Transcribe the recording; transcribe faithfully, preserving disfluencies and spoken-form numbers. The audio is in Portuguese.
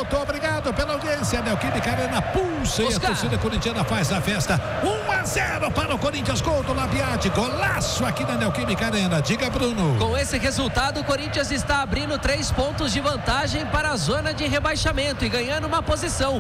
Couto, obrigado pela audiência. Neoquímica Arena pulsa e a torcida corintiana faz a festa. um a zero para o Corinthians, gol do Labiati, golaço aqui na Neoquímica Arena. Diga, Bruno. Com esse resultado, o Corinthians está abrindo três pontos de vantagem para a zona de rebaixamento e ganhando uma posição.